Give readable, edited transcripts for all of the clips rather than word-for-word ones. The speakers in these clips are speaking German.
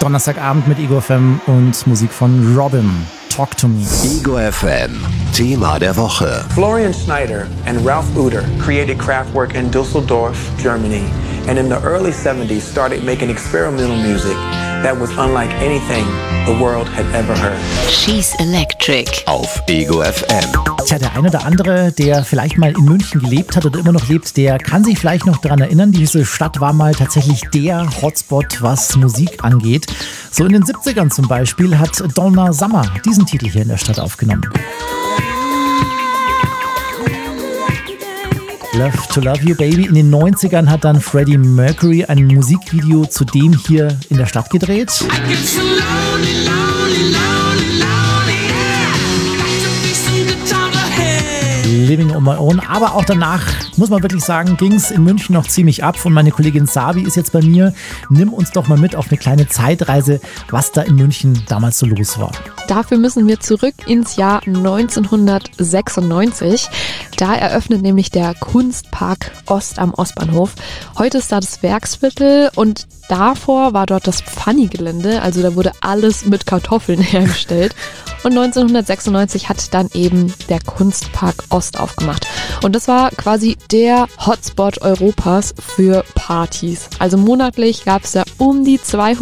Donnerstagabend mit Ego FM und Musik von Robin. Talk to me. Ego FM, Thema der Woche. Florian Schneider and Ralph Uter created Kraftwerk in Düsseldorf, Germany, and in the early 70s started making experimental music that was unlike anything the world had ever heard. She's Electric auf Ego FM. Tja, der eine oder andere, der vielleicht mal in München gelebt hat oder immer noch lebt, der kann sich vielleicht noch daran erinnern, diese Stadt war mal tatsächlich der Hotspot, was Musik angeht. So in den 70ern zum Beispiel hat Donna Summer diesen Titel hier in der Stadt aufgenommen. Love to Love You Baby. In den 90ern hat dann Freddie Mercury ein Musikvideo zu dem hier in der Stadt gedreht. Living on My Own, aber auch danach, muss man wirklich sagen, ging es in München noch ziemlich ab und meine Kollegin Sabi ist jetzt bei mir. Nimm uns doch mal mit auf eine kleine Zeitreise, was da in München damals so los war. Dafür müssen wir zurück ins Jahr 1996. Da eröffnet nämlich der Kunstpark Ost am Ostbahnhof. Heute ist da das Werksviertel und davor war dort das Pfanni-Gelände, also da wurde alles mit Kartoffeln hergestellt. Und 1996 hat dann eben der Kunstpark Ost aufgemacht. Und das war quasi der Hotspot Europas für Partys. Also monatlich gab es da um die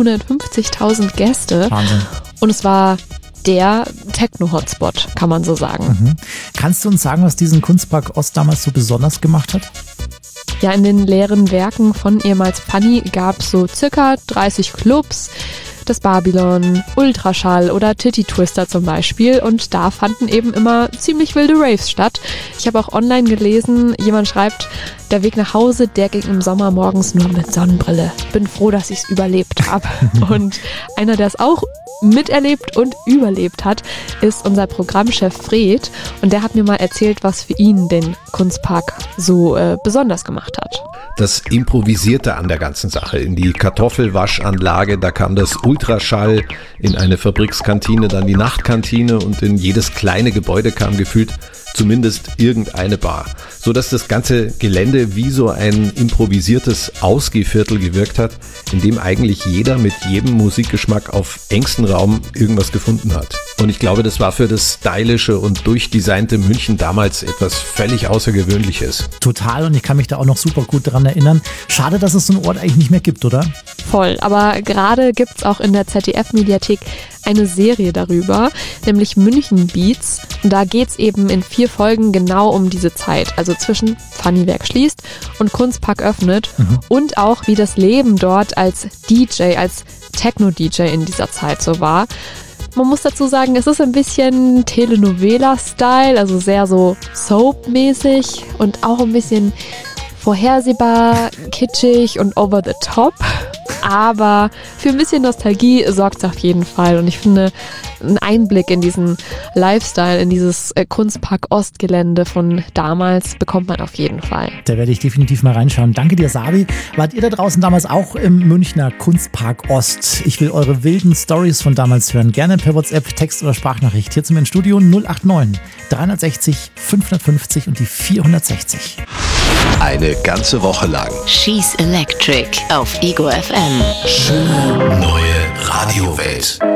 250.000 Gäste. Wahnsinn. Und es war der Techno-Hotspot, kann man so sagen. Mhm. Kannst du uns sagen, was diesen Kunstpark Ost damals so besonders gemacht hat? Ja, in den leeren Werken von ehemals Pfanni gab es so circa 30 Clubs, das Babylon, Ultraschall oder Titty Twister zum Beispiel, und da fanden eben immer ziemlich wilde Raves statt. Ich habe auch online gelesen, jemand schreibt, der Weg nach Hause, der ging im Sommer morgens nur mit Sonnenbrille. Bin froh, dass ich es überlebt habe. Und einer, der es auch miterlebt und überlebt hat, ist unser Programmchef Fred, und der hat mir mal erzählt, was für ihn den Kunstpark so besonders gemacht hat. Das Improvisierte an der ganzen Sache. In die Kartoffelwaschanlage, da kam das Ultraschall, in eine Fabrikskantine, dann die Nachtkantine, und in jedes kleine Gebäude kam gefühlt zumindest irgendeine Bar. So dass das ganze Gelände wie so ein improvisiertes Ausgehviertel gewirkt hat, in dem eigentlich jeder mit jedem Musikgeschmack auf engstem Raum irgendwas gefunden hat. Und ich glaube, das war für das stylische und durchdesignte München damals etwas völlig Außergewöhnliches. Total, und ich kann mich da auch noch super gut dran erinnern. Schade, dass es so einen Ort eigentlich nicht mehr gibt, oder? Voll, aber gerade gibt es auch in der ZDF-Mediathek eine Serie darüber, nämlich München Beats. Und da geht es eben in 4 Folgen genau um diese Zeit, also zwischen Pfanniwerk schließt und Kunstpark öffnet, und auch wie das Leben dort als DJ, als Techno-DJ in dieser Zeit so war. Man muss dazu sagen, es ist ein bisschen Telenovela-Style, also sehr so Soap-mäßig und auch ein bisschen vorhersehbar, kitschig und over the top. Aber für ein bisschen Nostalgie sorgt es auf jeden Fall. Und ich finde, einen Einblick in diesen Lifestyle, in dieses Kunstpark-Ost-Gelände von damals bekommt man auf jeden Fall. Da werde ich definitiv mal reinschauen. Danke dir, Sabi. Wart ihr da draußen damals auch im Münchner Kunstpark Ost? Ich will eure wilden Stories von damals hören. Gerne per WhatsApp, Text oder Sprachnachricht. Hier zum Studio 089 360 550 und die 460. Eine ganze Woche lang She's Electric auf Ego FM. Schöne neue Radiowelt.